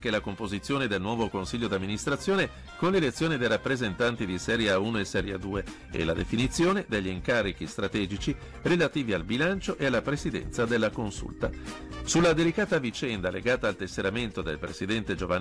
che la composizione del nuovo Consiglio d'amministrazione con l'elezione dei rappresentanti di Serie A1 e Serie A2 e la definizione degli incarichi strategici relativi al bilancio e alla presidenza della Consulta. Sulla delicata vicenda legata al tesseramento del presidente Giovanni